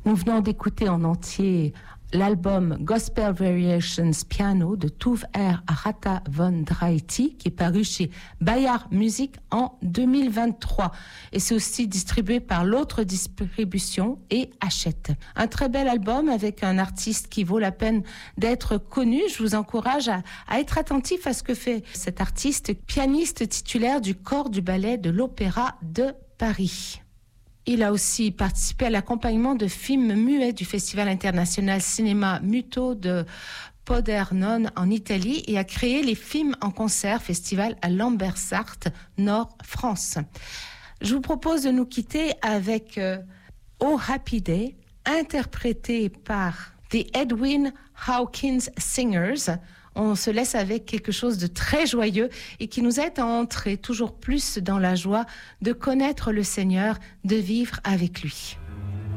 Nous venons d'écouter en entier l'album Gospel Variations Piano de Tuve Arata von Draiti qui est paru chez Bayard Music en 2023 et c'est aussi distribué par l'autre distribution et Hachette. Un très bel album avec un artiste qui vaut la peine d'être connu. Je vous encourage à être attentif à ce que fait cet artiste, pianiste titulaire du corps du ballet de l'Opéra de Paris. Il a aussi participé à l'accompagnement de films muets du Festival international Cinéma Muto de Podernone en Italie et a créé les films en concert festival à Lambersart, Nord France. Je vous propose de nous quitter avec Oh Happy Day, interprété par The Edwin Hawkins Singers. On se laisse avec quelque chose de très joyeux et qui nous aide à entrer toujours plus dans la joie de connaître le Seigneur, de vivre avec lui.